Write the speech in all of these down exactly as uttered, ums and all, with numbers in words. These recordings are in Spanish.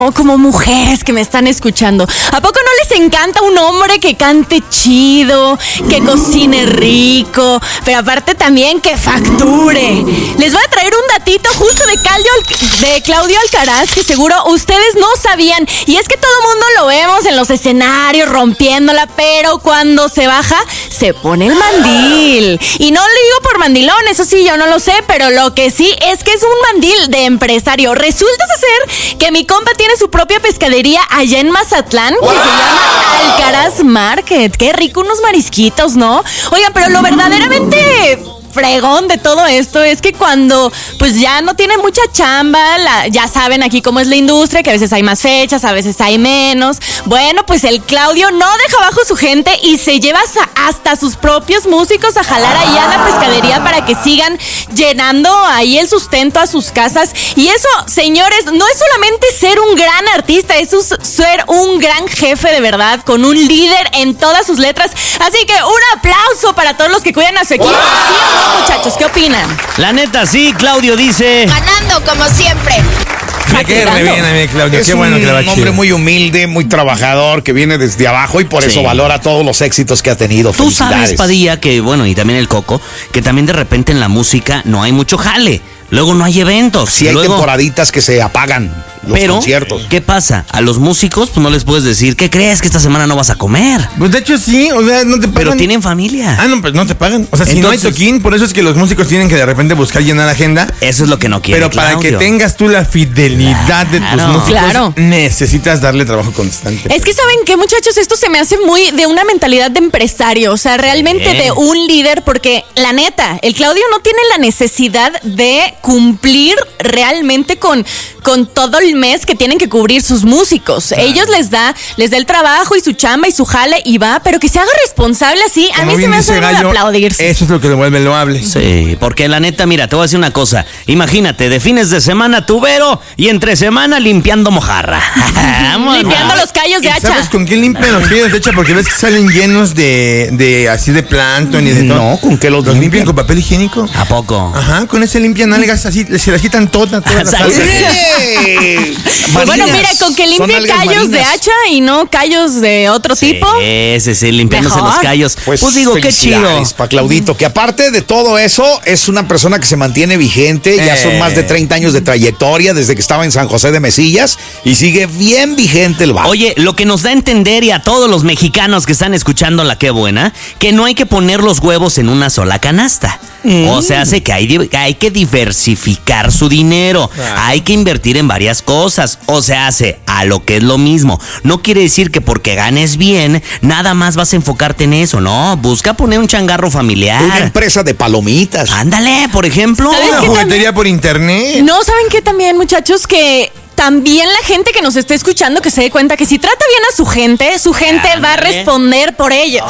O como mujeres que me están escuchando, ¿a poco no les encanta un hombre que cante chido, que cocine rico, pero aparte también que facture? Les voy a traer un datito justo de, Claudio, de Claudio Alcaraz que seguro ustedes no sabían. Y es que todo el mundo lo vemos en los escenarios rompiéndola, pero cuando se baja, se pone el mandil. Y no le digo por mandilón, eso sí, yo no lo sé, pero lo que sí es que es un mandil de empresario. Resulta ser que mi compa tiene su propia pescadería allá en Mazatlán, que ¡wow! Se llama Alcaraz Market. Qué rico unos marisquitos, ¿no? Oigan, pero lo verdaderamente fregón de todo esto es que cuando pues ya no tiene mucha chamba, la, ya saben aquí cómo es la industria, que a veces hay más fechas, a veces hay menos. Bueno, pues el Claudio no deja abajo su gente y se lleva hasta sus propios músicos a jalar ahí a la pescadería para que sigan llenando ahí el sustento a sus casas. Y eso, señores, no es solamente ser un gran artista, es ser un gran jefe de verdad, con un líder en todas sus letras. Así que un aplauso para todos los que cuidan a su equipo. ¡Wow! Muchachos, ¿qué opinan? La neta, sí, Claudio dice... Ganando, como siempre. Me quedé re bien a mí, Claudio. Es Qué bueno que le va un chido. hombre muy humilde, muy trabajador, que viene desde abajo y por Sí. eso valora todos los éxitos que ha tenido. Tú sabes, Padilla, que bueno, y también el Coco, que también de repente en la música no hay mucho jale. Luego no hay eventos. Sí hay Luego... temporaditas que se apagan los Pero, conciertos. ¿qué pasa? A los músicos, pues no les puedes decir, ¿qué crees que esta semana no vas a comer? Pues de hecho sí, o sea, no te pagan. Pero tienen familia. Ah, no, pues no te pagan. O sea, si Entonces, no hay toquín, por eso es que los músicos tienen que de repente buscar llenar agenda. Eso es lo que no quiere Pero para Claudio. que tengas tú la fidelidad de tus Claro. músicos, Claro. necesitas darle trabajo constante. Es que saben qué, muchachos, esto se me hace muy de una mentalidad de empresario, o sea, realmente Sí. de un líder, porque la neta, el Claudio no tiene la necesidad de cumplir realmente con, con todo el mes que tienen que cubrir sus músicos. Claro. Ellos les da, les da el trabajo y su chamba y su jale y va, pero que se haga responsable así, a Como mí se bien me dice hace algo de Gallo, aplaudirse. Eso es lo que le vuelve loable. Sí, porque la neta, mira, te voy a decir una cosa. Imagínate, de fines de semana tubero y entre semana limpiando mojarra. Vámonos. Limpiando los callos de ¿Y hacha. ¿Sabes con quién limpian los callos de hacha? Porque ves que salen llenos de, de así de plancton y de todo. No, ¿con qué los ¿Los limpian limpian? con papel higiénico? ¿A poco? Ajá, con ese limpian algas así, se las quitan todas, todas las ¿Sabes? algas. ¡Eh! Pues bueno, Marinas. mira, con que Son limpie algas callos de marinas. hacha y no callos de otro tipo. Sí, sí, sí, limpiándose Mejor. los callos. Pues, Pues, digo, qué chido. para Claudito, que aparte de todo eso, es una persona que se mantiene vigente, ya Eh. son más de treinta años de trayectoria, desde que estaba en San José de Mesillas, y sigue bien vigente el vato. Oye, lo que nos da a entender y a todos los mexicanos que están escuchando la Qué Buena, que no hay que poner los huevos en una sola canasta. Mm. O sea, hace que hay, di- que hay que diversificar su dinero. Claro. Hay que invertir en varias cosas. O sea, hace a lo que es lo mismo. No quiere decir que porque ganes bien, nada más vas a enfocarte en eso, ¿no? Busca poner un changarro Una familiar. empresa de palomitas. Ándale, por ejemplo. ¿Sabes Una qué juguetería también? por internet. No, ¿saben qué también, muchachos? Que también la gente que nos esté escuchando que se dé cuenta que si trata bien a su gente, su gente va a Ándale. responder por ellos.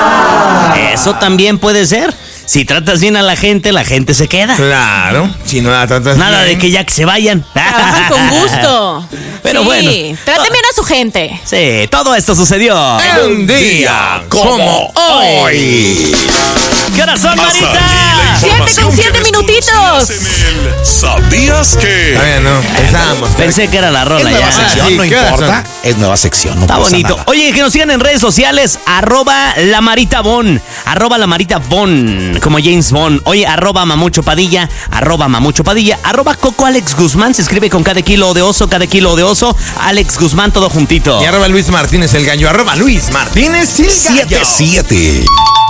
Eso también puede ser. Si tratas bien a la gente, la gente se queda. Claro, si no la tratas Nada bien. de que ya que se vayan. Trabajan con gusto. Pero Sí, bueno. traten bien a su gente. Sí, todo esto sucedió. Un día como hoy. ¿Qué hora son, Hasta aquí la Marita? Siete información con siete que ves todos los minutitos. días en el ¿Sabías que? Todavía no, pensábamos. Pensé que era la Es rola nueva ya. sección, sí, no ¿qué horas importa. Es nueva sección, no Está pasa bonito. nada. Oye, que nos sigan en redes sociales, arroba la Marita Bon, arroba la Marita Bon, como James Bond. Oye, arroba Mamucho Padilla, arroba Mamucho Padilla, arroba Coco Alex Guzmán, se escribe con cada kilo de oso, cada kilo de oso, Alex Guzmán, todo juntito. Y arroba Luis Martínez el gallo, arroba Luis Martínez el gallo. siete siete.